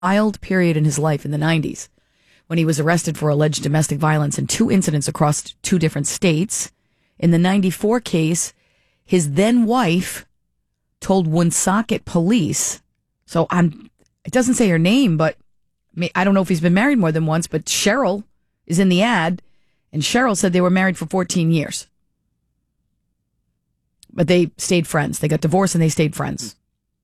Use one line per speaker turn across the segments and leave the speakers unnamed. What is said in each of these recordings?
wild period in his life in the 90s when he was arrested for alleged domestic violence in 2 incidents across 2 different states. In the 94 case, his then wife told Woonsocket police, it doesn't say her name, but I don't know if he's been married more than once, but Cheryl is in the ad, and Cheryl said they were married for 14 years. But they stayed friends. They got divorced and they stayed friends.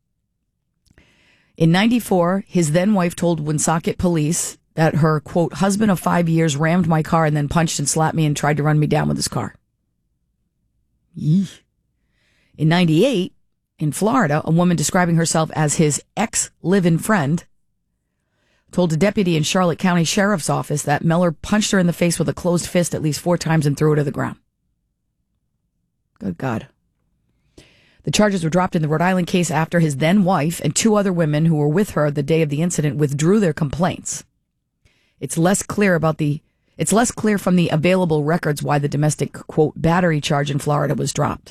In 94, his then wife told Woonsocket police that her, quote, husband of 5 years rammed my car and then punched and slapped me and tried to run me down with his car. Yeesh. In 98, in Florida, a woman describing herself as his ex-live-in friend told a deputy in Charlotte County Sheriff's Office that Miller punched her in the face with a closed fist at least 4 times and threw her to the ground. Good God. The charges were dropped in the Rhode Island case after his then wife and 2 other women who were with her the day of the incident withdrew their complaints. It's less clear from the available records why the domestic, quote, battery charge in Florida was dropped.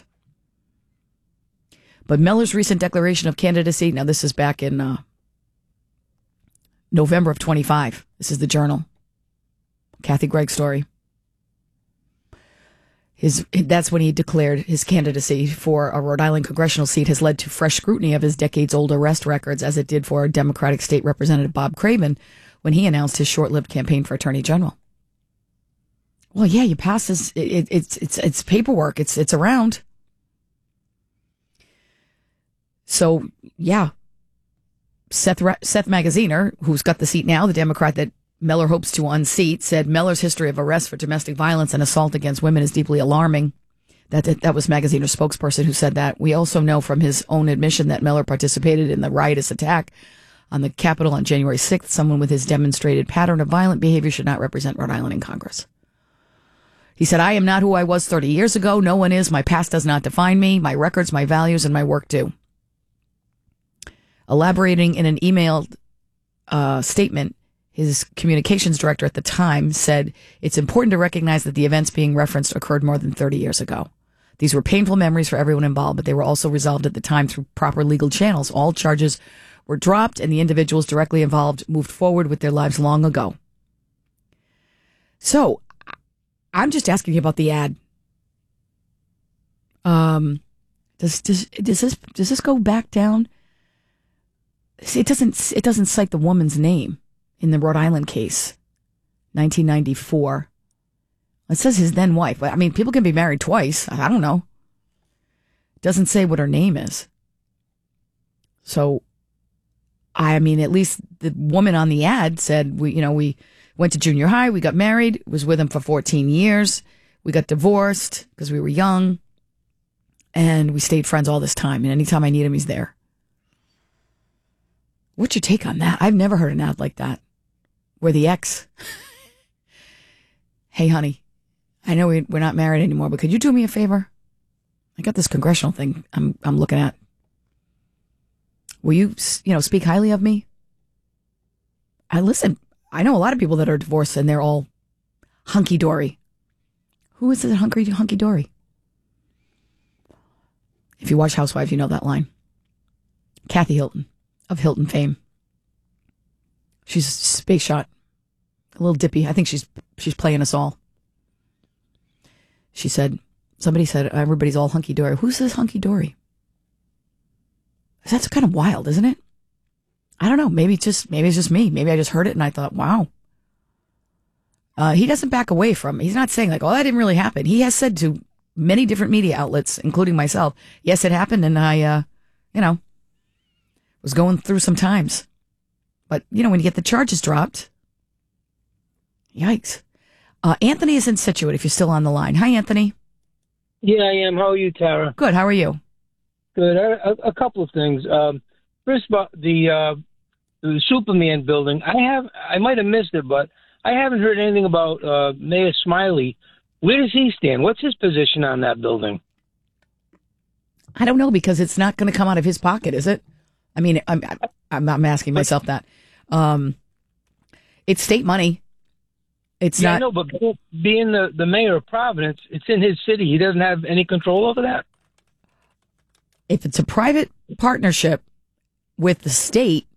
But Miller's recent declaration of candidacy, now this is back in November of 25. This is the Journal. Kathy Gregg story. That's when he declared his candidacy for a Rhode Island congressional seat has led to fresh scrutiny of his decades-old arrest records, as it did for Democratic State Representative Bob Craven when he announced his short-lived campaign for Attorney General. Well, yeah, you pass this. It's paperwork. It's around. So, yeah, Seth Magaziner, who's got the seat now, the Democrat that Miller hopes to unseat, said Miller's history of arrests for domestic violence and assault against women is deeply alarming. That was Magaziner's spokesperson who said that. We also know from his own admission that Miller participated in the riotous attack on the Capitol on January 6th. Someone with his demonstrated pattern of violent behavior should not represent Rhode Island in Congress. He said, I am not who I was 30 years ago. No one is. My past does not define me. My records, my values, and my work do. Elaborating in an emailed statement, his communications director at the time said, it's important to recognize that the events being referenced occurred more than 30 years ago. These were painful memories for everyone involved, but they were also resolved at the time through proper legal channels. All charges were dropped and the individuals directly involved moved forward with their lives long ago. So, I'm just asking you about the ad. Does this go back down? See, it doesn't cite the woman's name in the Rhode Island case, 1994. It says his then wife. I mean, people can be married twice. I don't know. It doesn't say what her name is. So, I mean, at least the woman on the ad said, we went to junior high, we got married, was with him for 14 years, we got divorced because we were young, and we stayed friends all this time, and anytime I need him, he's there. What's your take on that? I've never heard an ad like that, where the ex, hey, honey, I know we're not married anymore, but could you do me a favor? I got this congressional thing I'm looking at. Will you, speak highly of me? Listen, I know a lot of people that are divorced and they're all hunky-dory. Who is it hunky-dory? If you watch Housewives, you know that line. Kathy Hilton, of Hilton fame. She's a space shot. A little dippy. I think she's playing us all. Somebody said, everybody's all hunky-dory. Who says hunky-dory? That's kind of wild, isn't it? I don't know. Maybe it's just me. Maybe I just heard it and I thought, wow. He doesn't back away from. He's not saying like, oh, that didn't really happen. He has said to many different media outlets, including myself, yes, it happened, and I, was going through some times. But when you get the charges dropped, yikes. Anthony is in Scituate. If you're still on the line, hi, Anthony.
Yeah, I am. How are you, Tara?
Good. How are you?
Good. A couple of things. First, about the Superman building. I might have missed it, but I haven't heard anything about Mayor Smiley. Where does he stand? What's his position on that building?
I don't know, because it's not going to come out of his pocket, is it? I mean, I'm asking myself that. It's state money. It's not. No,
but being the mayor of Providence, it's in his city. He doesn't have any control over that.
If it's a private partnership with the state,